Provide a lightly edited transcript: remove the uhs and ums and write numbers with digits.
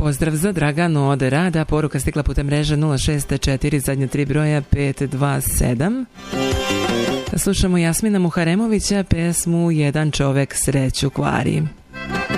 pozdrav za Draganu od Rada, poruka stigla putem mreže 064 zadnje 3 broja 527. Slušamo Jasmina Muharemovića, pesmu Jedan čovek sreću kvari.